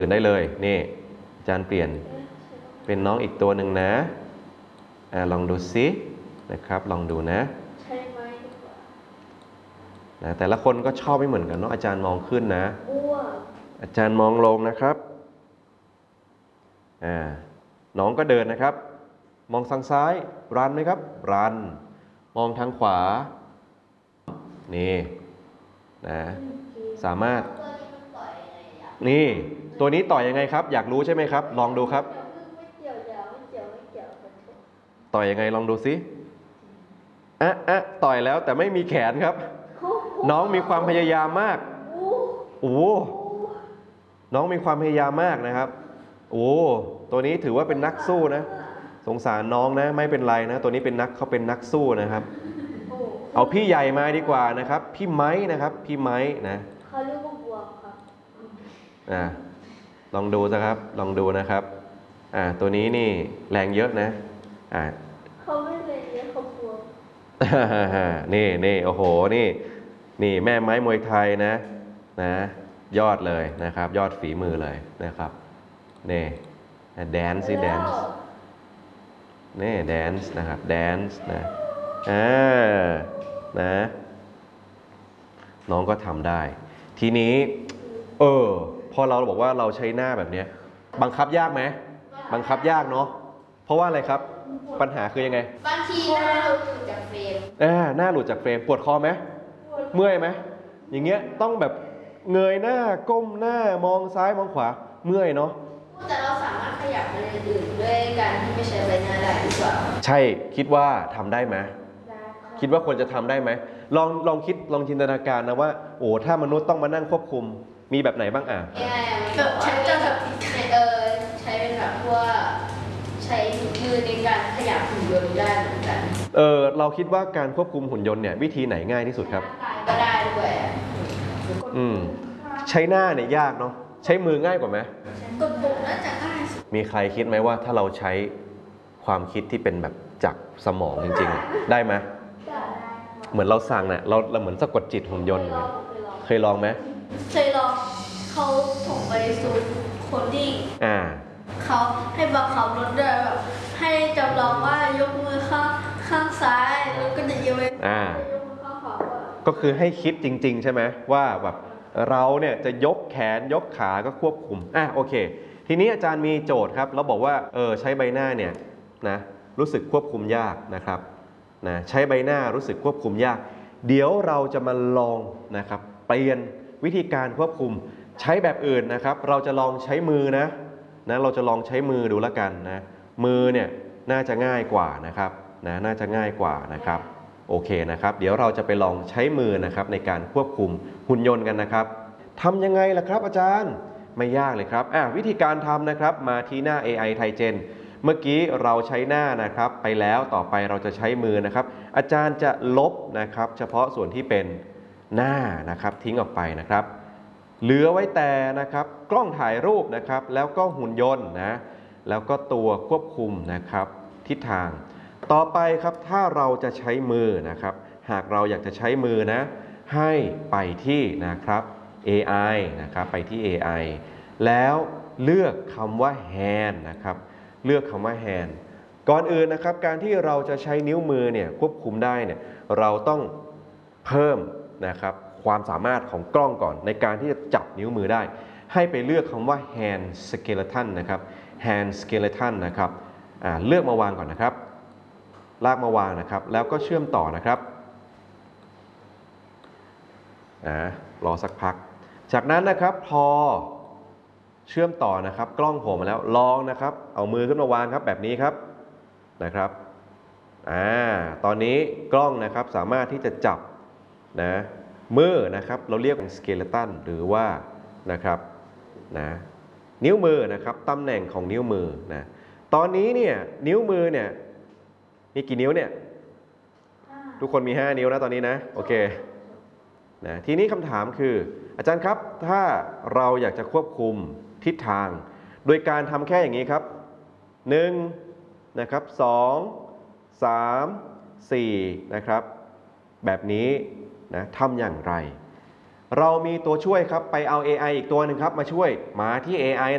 อื่นได้เลยนี่อาจารย์เปลี่ยนเป็นน้องอีกตัวหนึ่งนะลองดูซินะครับลองดูนะใช่ไหมแต่ละคนก็ชอบไม่เหมือนกันเนาะอาจารย์มองขึ้นนะอาจารย์มองลงนะครับน้องก็เดินนะครับมองทางซ้ายรันไหมครับรันมองทางขวานี่นะสามารถนี่ตัวนี้ต่อยยังไงครับอยากรู้ใช่ไหมครับลองดูครับต่อยยังไงลองดูสิต่อยแล้วแต่ไม่มีแขนครับน้องมีความพยายามมากโอ้น้องมีความพยายามมากนะครับโอ้ตัวนี้ถือว่าเป็นนักสู้นะสงสารน้องนะไม่เป็นไรนะตัวนี้เป็นเขาเป็นนักสู้นะครับเอาพี่ใหญ่มาดีกว่านะครับพี่ไม้นะครับพี่ไม้นะเขาเรียกว่าบวกครับลองดูนะครับลองดูนะครับตัวนี้นี่แรงเยอะนะเขาไม่เลยเยอะเขาบวกนี่โอ้โหนี่แม่ไม้มวยไทยนะยอดเลยนะครับยอดฝีมือเลยนะครับนี่แดนซ์สิแดนซ์นี่แดนซ์นะครับแดนซ์นะน้องก็ทำได้ทีนี้พอเราบอกว่าเราใช้หน้าแบบนี้บังคับยากไหมบังคับยากเนาะเพราะว่าอะไรครับปัญหาคือยังไงบางทีหน้าหลุดจากเฟรมหน้าหลุดจากเฟรมปวดคอไหมเมื่อยไหมอย่างเงี้ยต้องแบบเงยหน้าก้มหน้ามองซ้ายมองขวาเมื่อยเนาะแต่เราสามารถขยับอะไรอื่นด้วยการที่ไม่ใช้ใบหน้าได้หรือเปล่าใช่คิดว่าทำได้ไหมคิดว่าควรจะทำได้ไหมลองคิดลองจินตนาการนะว่าถ้ามนุษย์ต้องมานั่งควบคุมมีแบบไหนบ้างใช้จะแบบใช้เป็นแบบว่าใช้มือในการขยับหุ่นยนต์ได้เหมือนกันเราคิดว่าการควบคุมหุ่นยนต์เนี่ยวิธีไหนง่ายที่สุดครับก็ได้ด้วยใช้หน้าเนี่ยยากเนาะใช้มือง่ายกว่าไหมกดปุ่มน่าจะง่ายมีใครคิดไหมว่าถ้าเราใช้ความคิดที่เป็นแบบจากสมองจริงๆได้ไหมเหมือนเราสั่งเนี่ยเราเหมือนสะกดจิตหุ่นยนต์เคยลองไหมเคยลองเขาส่งไปสู่โคดดิ้งเขาให้บังคับรถด้วยแบบให้จำลองว่ายกมือข้างซ้ายแล้วก็จะยกมือข้างขวาก็คือให้คิดจริงๆใช่ไหมว่าแบบเราเนี่ยจะยกแขนยกขาก็ควบคุมโอเคทีนี้อาจารย์มีโจทย์ครับเราบอกว่าใช้ใบหน้าเนี่ยนะรู้สึกควบคุมยากนะครับใช้ใบหน้ารู้สึกควบคุมยากเดี๋ยวเราจะมาลองนะครับเปลี่ยนวิธีการควบคุมใช้แบบอื่นนะครับเราจะลองใช้มือนะเราจะลองใช้มือดูแล้วกันนะมือเนี่ยน่าจะง่ายกว่านะครับน่าจะง่ายกว่านะครับโอเคนะครับเดี๋ยวเราจะไปลองใช้มือนะครับในการควบคุมหุ่นยนต์กันนะครับทำยังไงล่ะครับอาจารย์ไม่ยากเลยครับวิธีการทำนะครับมาที่หน้า AI ไทเจนเมื่อกี้เราใช้หน้านะครับไปแล้วต่อไปเราจะใช้มือนะครับอาจารย์จะลบนะครับเฉพาะส่วนที่เป็นหน้านะครับทิ้งออกไปนะครับเหลือไว้แต่นะครับกล้องถ่ายรูปนะครับแล้วก็หุ่นยนต์นะแล้วก็ตัวควบคุมนะครับทิศทางต่อไปครับถ้าเราจะใช้มือนะครับหากเราอยากจะใช้มือนะให้ไปที่นะครับ AI นะครับไปที่ AI แล้วเลือกคำว่า hand นะครับเลือกคำว่า hand ก่อนอื่นนะครับการที่เราจะใช้นิ้วมือเนี่ยควบคุมได้เนี่ยเราต้องเพิ่มนะครับความสามารถของกล้องก่อนในการที่จะจับนิ้วมือได้ให้ไปเลือกคำว่า hand skeleton นะครับ hand skeleton นะครับเลือกมาวางก่อนนะครับลากมาวางนะครับแล้วก็เชื่อมต่อนะครับรอสักพักจากนั้นนะครับพอเชื่อมต่อนะครับกล้องโผล่มาแล้วลองนะครับเอามือขึ้นมาวางครับแบบนี้ครับนะครับตอนนี้กล้องนะครับสามารถที่จะจับมือนะครับเราเรียกเป็นสเกเลตันหรือว่านะครับนิ้วมือนะครับตำแหน่งของนิ้วมือตอนนี้เนี่ยนิ้วมือเนี่ยมีกี่นิ้วเนี่ยทุกคนมี5นิ้วนะตอนนี้นะโอเคทีนี้คำถามคืออาจารย์ครับถ้าเราอยากจะควบคุมทิศทางโดยการทำแค่อย่างนี้ครับ1นะครับ2 3 4นะครับแบบนี้ทำอย่างไรเรามีตัวช่วยครับไปเอา AI อีกตัวหนึ่งครับมาช่วยมาที่ AI